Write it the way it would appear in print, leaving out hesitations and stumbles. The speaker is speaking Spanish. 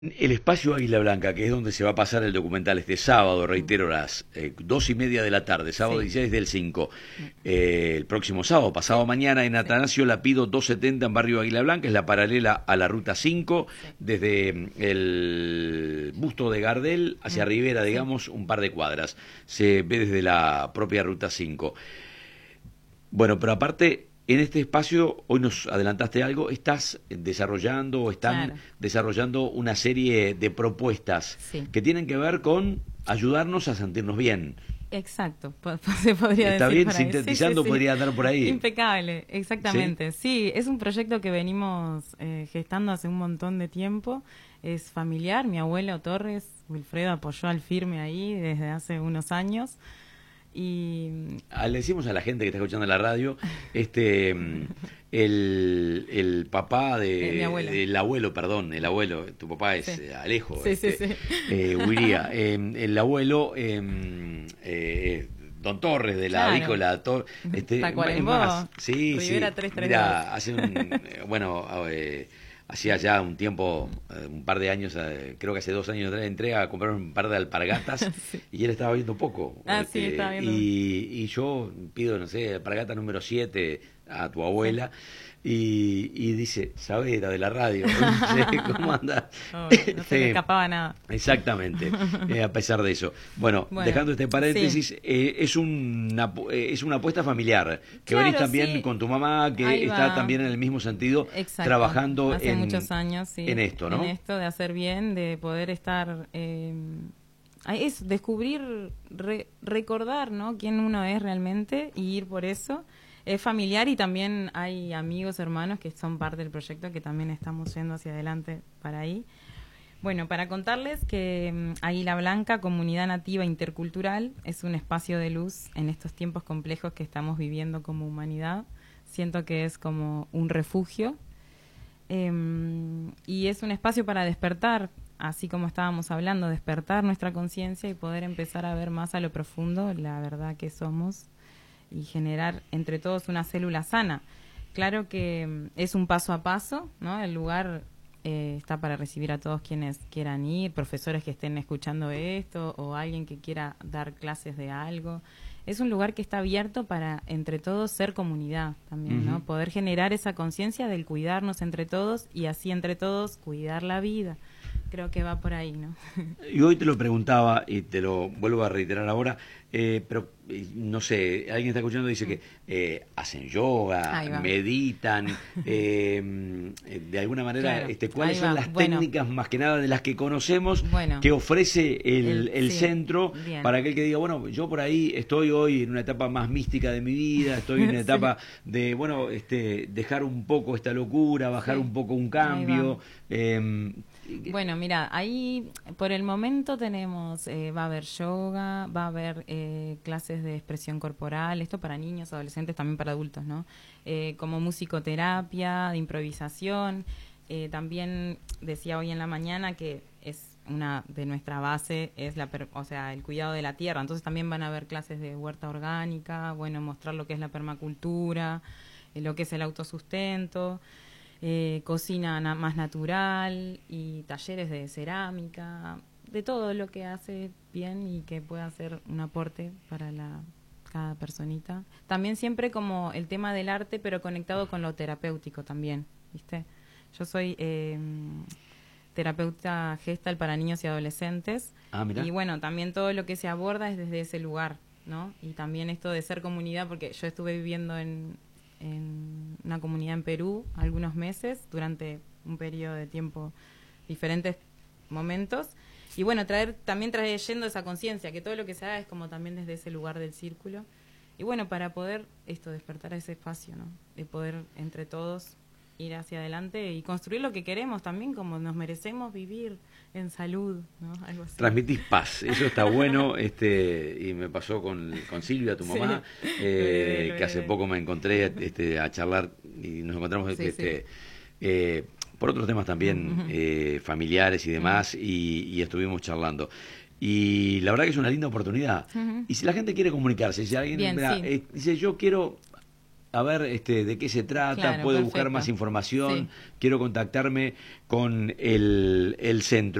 El espacio Águila Blanca, que es donde se va a pasar el documental este sábado, reitero, las 2:30 de la tarde, sábado Sí. 16 del 5, el próximo sábado, pasado Sí. mañana, en Sí. Atanasio Lapido 270 en Barrio Águila Blanca, es la paralela a la Ruta 5, Sí. desde el busto de Gardel hacia Rivera, Sí. digamos, un par de cuadras. Se ve desde la propia Ruta 5. Bueno, pero aparte, en este espacio, hoy nos adelantaste algo, estás desarrollando o están Claro. desarrollando una serie de propuestas Sí. que tienen que ver con ayudarnos a sentirnos bien. Exacto, se podría ¿Está decir bien? por ahí. Sí, sí, Sintetizando, sí. podría andar por ahí. Impecable, ¿Sí? exactamente. Sí, es un proyecto que venimos gestando hace un montón de tiempo. Es familiar. Mi abuelo Torres, Wilfredo, apoyó al firme ahí desde hace unos años. Y Le decimos a la gente que está escuchando la radio, el papá mi abuelo. del abuelo, perdón, el abuelo, tu papá es Sí. Alejo, Sí, sí, sí. Huiría, el abuelo, Don Torres de la Claro. avícola, es Tacuarembó, más, sí, Rivera sí, 332. mira, hace bueno, hacía ya un tiempo, un par de años, creo que hace 2 años atrás, entré a comprar un par de alpargatas Sí. y él estaba viendo poco. Ah, sí, estaba viendo. Y yo pido, no sé, alpargata número 7 a tu Sí. abuela y dice, Saavedra de la radio, no sé, ¿cómo anda? Oh, no se le escapaba nada. Exactamente, a pesar de eso. Bueno, Bueno, dejando este paréntesis, sí. es una apuesta familiar, que venís Claro, también sí. con tu mamá, que Ahí está va. también en el mismo sentido, Exacto. trabajando Hace muchos años, sí. en esto, ¿no? En esto de hacer bien, de poder estar... es descubrir, recordar, ¿no? Quién uno es realmente y ir por eso. Es familiar y también hay amigos, hermanos que son parte del proyecto que también estamos yendo hacia adelante para ahí. Bueno, para contarles que Águila Blanca, comunidad nativa intercultural, es un espacio de luz en estos tiempos complejos que estamos viviendo como humanidad. Siento que es como un refugio y es un espacio para despertar, así como estábamos hablando, despertar nuestra conciencia y poder empezar a ver más a lo profundo la verdad que somos y generar entre todos una célula sana. Claro que es un paso a paso, ¿no? El lugar está para recibir a todos quienes quieran ir, profesores que estén escuchando esto o alguien que quiera dar clases de algo. Es un lugar que está abierto para entre todos ser comunidad también, ¿no? Poder generar esa conciencia del cuidarnos entre todos y así entre todos cuidar la vida. Creo que va por ahí, ¿no? Y hoy te lo preguntaba y te lo vuelvo a reiterar ahora, pero no sé, alguien está escuchando y dice que hacen yoga, meditan, de alguna manera, Claro, ¿cuáles son las técnicas más que nada de las que conocemos que ofrece el sí, centro bien. para aquel que diga, bueno, yo por ahí estoy hoy en una etapa más mística de mi vida, estoy en una etapa de, bueno, dejar un poco esta locura, bajar un poco un cambio? Bueno, mira, ahí por el momento tenemos, va a haber yoga, va a haber clases de expresión corporal, esto para niños, adolescentes, también para adultos, ¿no? Como musicoterapia, de improvisación. También decía hoy en la mañana que es una de nuestra base, es o sea, el cuidado de la tierra. Entonces también van a haber clases de huerta orgánica, bueno, mostrar lo que es la permacultura, lo que es el autosustento. Cocina más natural y talleres de cerámica, de todo lo que hace bien y que pueda ser un aporte para cada personita. También siempre como el tema del arte, pero conectado con lo terapéutico también, ¿viste? Yo soy terapeuta gestal para niños y adolescentes. Mirá. Y bueno, también todo lo que se aborda es desde ese lugar, ¿no? Y también esto de ser comunidad, porque yo estuve viviendo en una comunidad en Perú algunos meses durante un periodo de tiempo, diferentes momentos, y bueno, también trayendo esa conciencia que todo lo que se haga es como también desde ese lugar del círculo, y bueno, para poder despertar a ese espacio, ¿no? De poder entre todos ir hacia adelante y construir lo que queremos también, como nos merecemos vivir en salud, ¿no? Algo así. Transmitís paz, eso está bueno, y me pasó con Silvia, tu mamá, que hace poco me encontré a charlar y nos encontramos por otros temas también familiares y demás, y estuvimos charlando. Y la verdad que es una linda oportunidad. Y si la gente quiere comunicarse, si alguien dice, yo quiero a ver de qué se trata, Claro, puedo perfecto. buscar más información, Sí. quiero contactarme con el centro.